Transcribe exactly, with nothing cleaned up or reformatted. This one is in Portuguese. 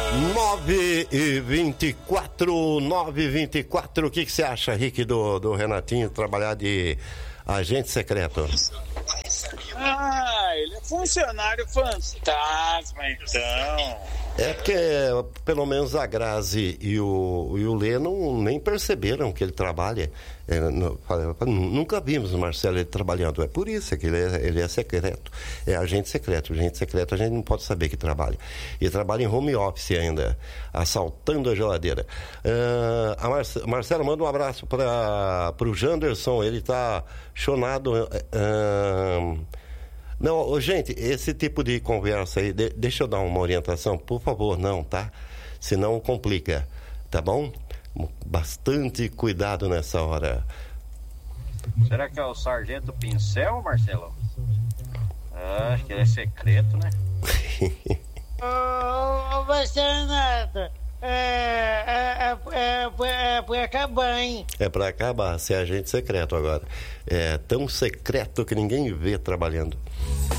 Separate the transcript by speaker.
Speaker 1: nove e vinte e quatro, nove e vinte e quatro, o que que você acha, Rick, do, do Renatinho trabalhar de agente secreto?
Speaker 2: Ah, ele é funcionário fantasma, então.
Speaker 1: É porque pelo menos a Grazi e o, e o Lê não, nem perceberam que ele trabalha. É, no, nunca vimos o Marcelo ele trabalhando. É por isso que ele é, ele é secreto. É agente secreto. Agente secreto a gente não pode saber que trabalha. Ele trabalha em home office ainda, assaltando a geladeira. Uh, a Marce, Marcelo, manda um abraço para o Janderson. Ele está chonado. Uh, Não, gente, esse tipo de conversa aí, de, deixa eu dar uma orientação, por favor, não, tá? Senão complica, tá bom? Bastante cuidado nessa hora.
Speaker 3: Será que é o Sargento Pincel, Marcelo? Ah, acho que ele é secreto, né?
Speaker 4: Ô, Marcelo Nata, é, é, é, é, é pra acabar, hein?
Speaker 1: É pra acabar, ser agente secreto agora. É tão secreto que ninguém vê trabalhando.